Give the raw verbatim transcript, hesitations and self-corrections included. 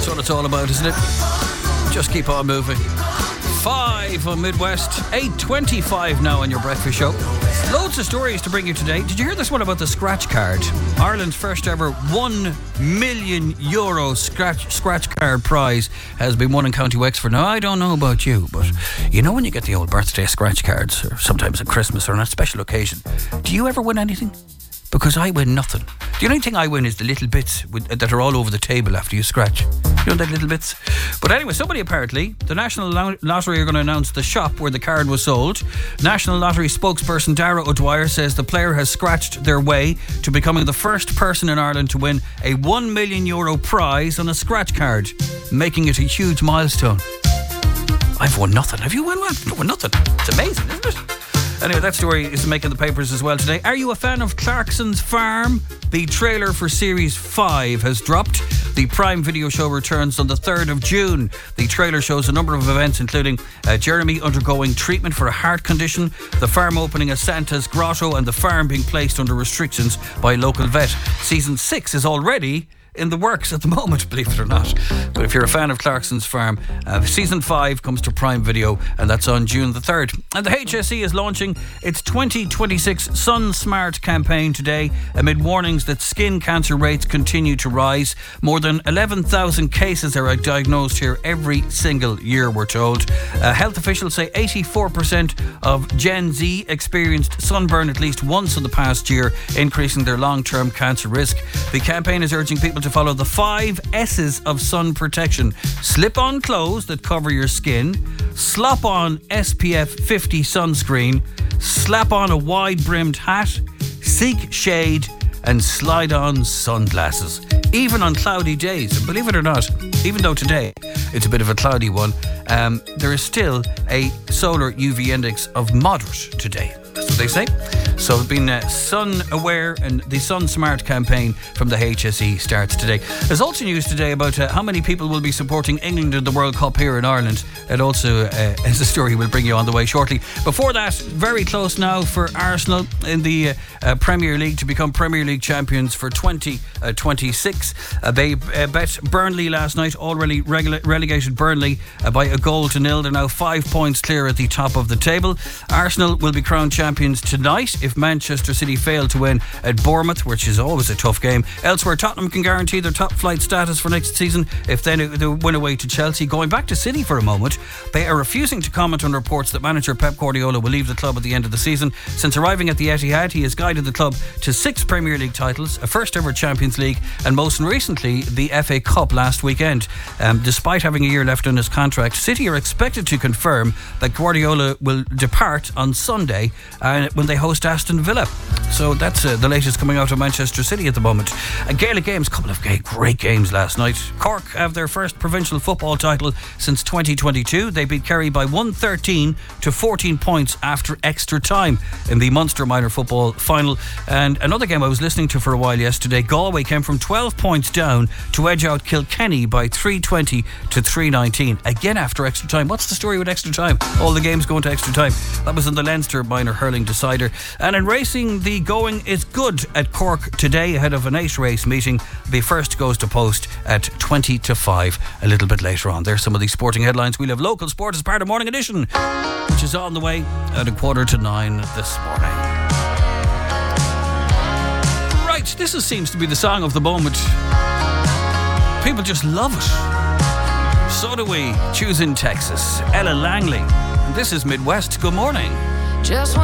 That's what it's all about, isn't it? Just keep on moving. Five on Midwest, eight twenty-five now on your breakfast show. Loads of stories to bring you today. Did you hear this one about the scratch card? Ireland's first ever one million euro scratch scratch card prize has been won in County Wexford. Now, I don't know about you, but you know when you get the old birthday scratch cards, or sometimes at Christmas or on a special occasion, do you ever win anything? Because I win nothing. The only thing I win is the little bits with, that are all over the table after you scratch. You know, that little bits. But anyway, somebody apparently, the National Lottery are going to announce the shop where the card was sold. National Lottery spokesperson Dara O'Dwyer says the player has scratched their way to becoming the first person in Ireland to win a one million euro prize on a scratch card, making it a huge milestone. I've won nothing. Have you won one? I've won nothing. It's amazing, isn't it? Anyway, that story is making the papers as well today. Are you a fan of Clarkson's Farm? The trailer for Series five has dropped. The Prime Video show returns on the third of June. The trailer shows a number of events, including uh, Jeremy undergoing treatment for a heart condition, the farm opening as Santa's Grotto, and the farm being placed under restrictions by a local vet. Season six is already in the works at the moment, believe it or not. But if you're a fan of Clarkson's Farm, uh, season five comes to Prime Video, and that's on June the third. And the H S E is launching its twenty twenty-six Sun Smart campaign today amid warnings that skin cancer rates continue to rise. More than eleven thousand cases are diagnosed here every single year, we're told. Uh, health officials say eighty-four percent of Gen Z experienced sunburn at least once in the past year, increasing their long-term cancer risk. The campaign is urging people to follow the five S's of sun protection. Slip on clothes that cover your skin, slop on S P F fifty sunscreen, slap on a wide-brimmed hat, seek shade, and slide on sunglasses. Even on cloudy days. And believe it or not, even though today it's a bit of a cloudy one, um, there is still a solar U V index of moderate today. That's what they say. So it's been uh, Sun Aware, and the Sun Smart campaign from the H S E starts today. There's also news today about uh, how many people will be supporting England in the World Cup here in Ireland. It also uh, is a story we'll bring you on the way shortly. Before that, very close now for Arsenal in the uh, uh, Premier League to become Premier League champions for twenty twenty-six. Uh, they uh, bet Burnley last night, already regula- relegated Burnley uh, by a goal to nil. They're now five points clear at the top of the table. Arsenal will be crowned champions tonight if Manchester City fail to win at Bournemouth, which is always a tough game. Elsewhere, Tottenham can guarantee their top flight status for next season if they, they win away to Chelsea. Going back to City for a moment, they are refusing to comment on reports that manager Pep Guardiola will leave the club at the end of the season. Since arriving at the Etihad, he has guided the club to six Premier League titles, a first ever Champions League, and most recently the F A Cup last weekend. Um, despite having a year left on his contract, City are expected to confirm that Guardiola will depart on Sunday uh, when they host Aston Villa. So that's uh, the latest coming out of Manchester City at the moment. A Gaelic games, a couple of great games last night. Cork have their first provincial football title since twenty twenty-two. They beat Kerry by one thirteen to fourteen points after extra time in the Munster Minor Football final. And another game I was listening to for a while yesterday, Galway came from twelve points down to edge out Kilkenny by three twenty to three nineteen. Again after extra time. What's the story with extra time? All the games going to extra time. That was in the Leinster Minor Hurling Decider. And in racing, the going is good at Cork today ahead of an eight race meeting. The first goes to post at twenty to five a little bit later on. There's some of these sporting headlines. We'll have local sport as part of Morning Edition, which is on the way at a quarter to nine this morning. Right, this is, seems to be the song of the moment. People just love it. So do we. Choosing Texas. Ella Langley. This is Midwest. Good morning. Just